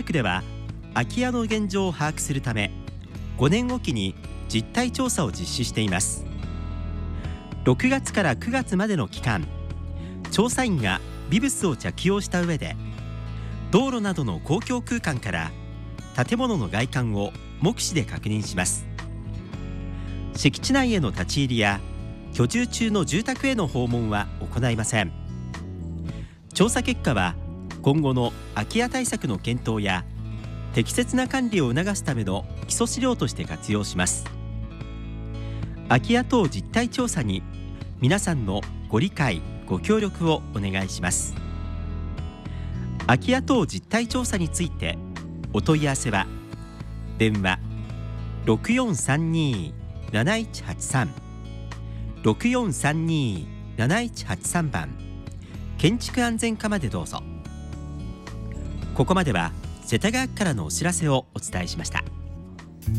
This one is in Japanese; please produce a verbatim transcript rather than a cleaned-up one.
局では空き家の現状を把握するためごねんおきに実態調査を実施しています。ろくがつからくがつまでの期間、調査員がビブスを着用した上で道路などの公共空間から建物の外観を目視で確認します。敷地内への立ち入りや居住中の住宅への訪問は行いません。調査結果は今後の空き家対策の検討や適切な管理を促すための基礎資料として活用します。空き家等実態調査に皆さんのご理解ご協力をお願いします。空き家等実態調査についてお問い合わせは電話 ろくよんさんにーなないちはちさん ろくよんさんにーなないちはちさん 番建築安全課までどうぞ。ここまでは世田谷区からのお知らせをお伝えしました。